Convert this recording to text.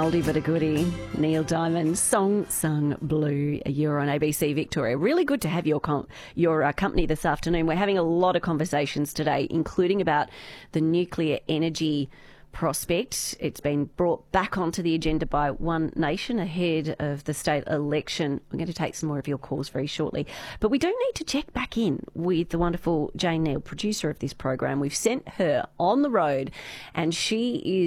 oldie but a goodie. Neil Diamond, Song Sung Blue. You're on ABC Victoria. Really good to have your company this afternoon. We're having a lot of conversations today, including about the nuclear energy prospect. It's been brought back onto the agenda by One Nation ahead of the state election. We're going to take some more of your calls very shortly. But we do need to check back in with the wonderful Jane Neal, producer of this program. We've sent her on the road, and she is